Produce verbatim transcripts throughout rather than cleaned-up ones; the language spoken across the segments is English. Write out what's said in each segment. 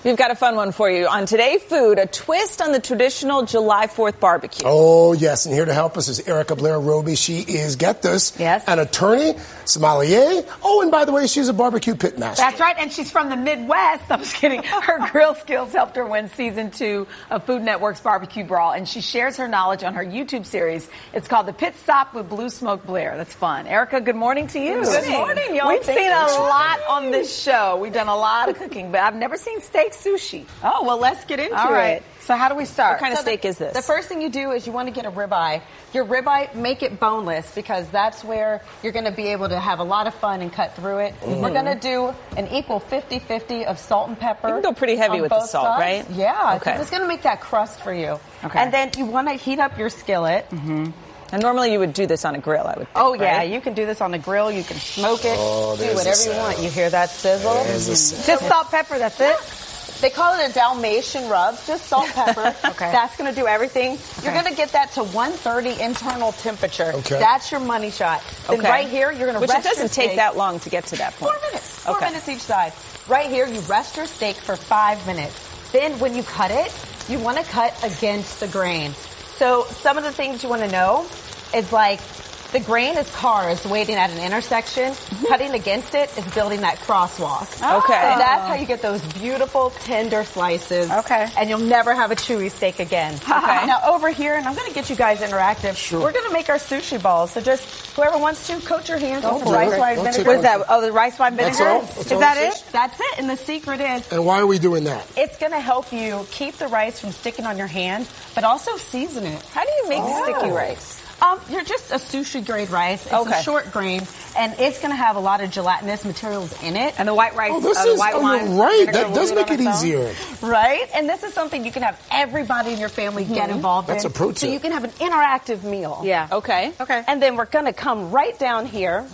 We've got a fun one for you. On Today Food, a twist on the traditional July fourth barbecue. Oh, yes. And here to help us is Erica Blair Roby. She is, get this, yes. an attorney, sommelier. Oh, and by the way, she's a barbecue pit master. That's right. And she's from the Midwest. I'm just kidding. Her grill skills helped her win season two of Food Network's Barbecue Brawl. And she shares her knowledge on her YouTube series. It's called The Pit Stop with Blue Smoke Blair. That's fun. Erica, good morning to you. Good morning, y'all. We've Thank seen you. a lot on this show. We've done a lot of cooking, but I've never seen steak sushi. Oh, well, let's get into All right. it. So how do we start? What kind of So steak the, is this? The first thing you do is you want to get a ribeye. Your ribeye, make it boneless because that's where you're going to be able to have a lot of fun and cut through it. Mm-hmm. We're going to do an equal fifty-fifty of salt and pepper. You can go pretty heavy with the salt, sides. right? Yeah, because okay. it's going to make that crust for you. Okay. And then you want to heat up your skillet. Mm-hmm. And normally you would do this on a grill, I would think, Oh, yeah. right? You can do this on the grill. You can smoke it. Oh, do whatever you want. You hear that sizzle? There's a Mm-hmm. Just salt, pepper, that's it? They call it a Dalmatian rub, just salt, pepper. Okay. That's going to do everything. Okay. You're going to get that to one thirty internal temperature. Okay. That's your money shot. Then Okay. right here, you're going to Which rest it doesn't your take steak. that long to get to that point. Four minutes. Four Okay. minutes each side. Right here, you rest your steak for five minutes. Then when you cut it, you want to cut against the grain. So some of the things you want to know is like, the grain is cars waiting at an intersection. Mm-hmm. Cutting against it is building that crosswalk. Okay. So that's how you get those beautiful, tender slices. Okay. And you'll never have a chewy steak again. Okay. Now over here, and I'm going to get you guys interactive. Sure. We're going to make our sushi balls. So just whoever wants to, coat your hands Don't with do rice it. wine Don't vinegar. take What is that? Oh, the rice wine vinegar? That's all? That's Is all that this it? is? That's it. And the secret is And why are we doing that? it's going to help you keep the rice from sticking on your hands, but also season it. How do you make Oh. sticky rice? Um, you're just a sushi grade rice. It's Okay. a short grain, and it's going to have a lot of gelatinous materials in it. And the white rice, Oh, this uh, the is, white oh, wine. you're right. vinegar That will does do make it on its own. easier. Right? And this is something you can have everybody in your family get involved That's in. a pro tip. So you can have an interactive meal. Yeah. Okay. Okay. And then we're going to come right down here.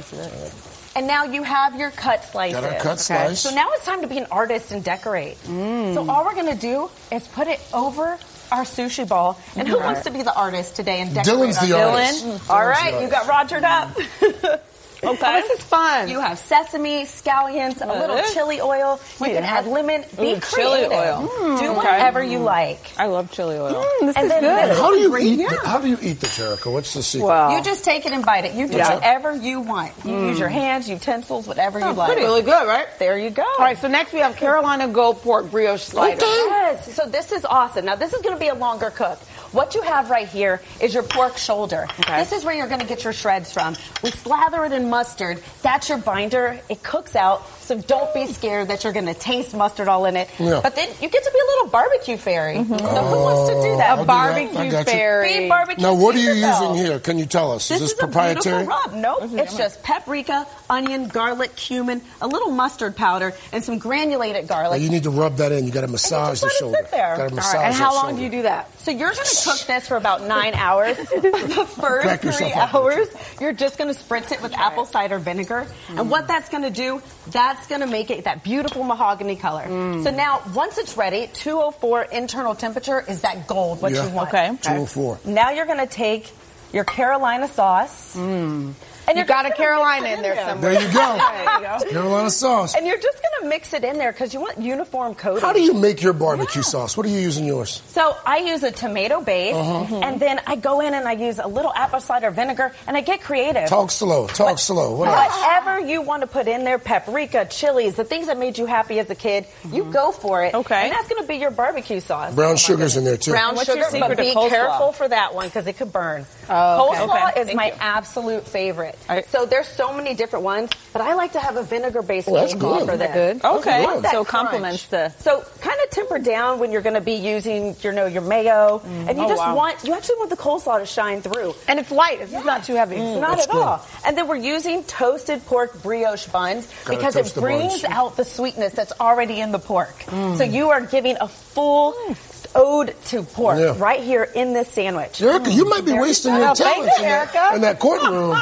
And now you have your cut slices. Got our cut slice. So now it's time to be an artist and decorate. Mm. So all we're going to do is put it over our sushi ball. And who wants to be the artist today and decorate Dylan's our the Dylan? artist. Mm. All right, the you got rogered up. Okay. This is fun. You have sesame, scallions, a little Uh, chili oil. You wait, can it add has- lemon. Be Ooh, chili creative. oil. Do whatever you like. I love chili oil. Mm, this And is then good. this- How do you Great, eat? yeah. The, how do you eat the Jericho? What's the secret? Wow. You just take it and bite it. You do Yeah. whatever you want. You use your hands, utensils, whatever you like. Pretty really good, right? There you go. All right, so next we have Carolina Gold Pork Brioche Slider. Yes. So this is awesome. Now this is going to be a longer cook. What you have right here is your pork shoulder. Okay. This is where you're going to get your shreds from. We slather it in mustard. That's your binder. It cooks out, so don't be scared that you're going to taste mustard all in it. Yeah. But then you get to be a little barbecue fairy. So who wants to do that? I'll A do that. I barbecue got you. fairy. Be barbecue Now, what are you Tinkerbell. using here? Can you tell us? This is this is proprietary? a beautiful rub. Nope, it's just paprika, onion, garlic, cumin, a little mustard powder, and some granulated Now, garlic. you need to rub that in. You got to massage just the let it shoulder. sit there. Got to All right, massage All right, and that how long shoulder. do you do that? So you're going to cook this for about nine hours. The first Crack three yourself up, hours, you're just going to spritz it with apple cider vinegar. And what that's going to do, that's going to make it that beautiful mahogany color. So now, once it's ready, two oh four internal temperature is that gold, what Yeah. you want. Okay. two oh four. Now you're going to take your Carolina sauce. And You you're got just a gonna Carolina mix it in there somewhere. There you go. There you go. Carolina sauce. And you're just going to mix it in there because you want uniform coating. How do you make your barbecue sauce? What are you using yours? So I use a tomato base, Uh-huh. and then I go in and I use a little apple cider vinegar, and I get creative. Talk slow. Talk What- slow. What else? Whatever you want to put in there, paprika, chilies, the things that made you happy as a kid, you go for it. Okay. And that's going to be your barbecue sauce. Brown sugar's in there, too. Brown What's your sugar, secret but to be coleslaw? careful for that one because it could burn. Oh, okay. Coleslaw Okay, is thank my you. absolute favorite. All right. So there's so many different ones, but I like to have a vinegar-based Oh, that's coleslaw good. for this. Good. Okay. You want that So crunch. complements the... So kind of temper down when you're going to be using, you know, your mayo, and you Oh, just wow. want you actually want the coleslaw to shine through. And it's light. It's not too heavy. Not that's at good. all. And then we're using toasted pork brioche buns Gotta because it toast the brings buns. out the sweetness that's already in the pork. So you are giving a full ode to pork Yeah. right here in this sandwich. Erica, you might be wasting your Oh, thank talents you, in, that, Erica. in that courtroom.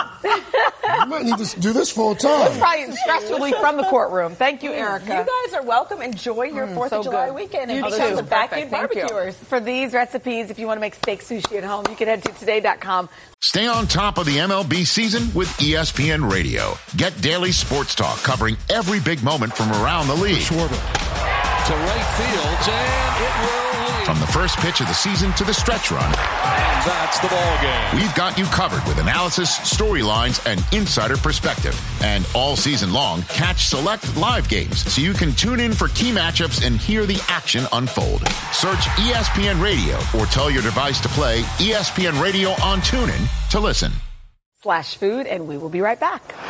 You might need to do this full time. Probably stress relief from the courtroom. Thank you, Erica. You guys are welcome. Enjoy your fourth so of July good. weekend and You become too. the backyard Perfect. Thank you. barbecuers. For these recipes, if you want to make steak sushi at home, you can head to today dot com. Stay on top of the M L B season with E S P N Radio. Get daily sports talk covering every big moment from around the league. to right field, and it will leave. From the first pitch of the season to the stretch run, And that's the ball game. we've got you covered with analysis, storylines, and insider perspective. And all season long, catch select live games so you can tune in for key matchups and hear the action unfold. Search E S P N Radio or tell your device to play E S P N Radio on TuneIn to listen. Slash food, and we will be right back.